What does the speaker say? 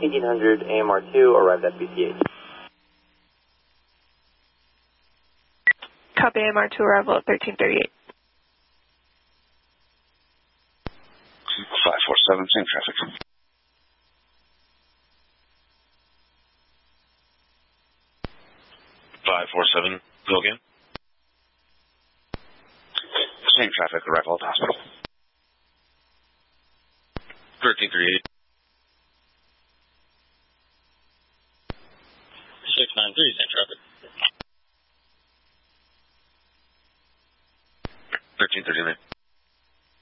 1800 AMR2, arrived at BCH. Copy AMR2 arrival at 1338. 547, same traffic. 547, go again. Same traffic, arrival at the hospital. 1338. 693, same traffic. 1339.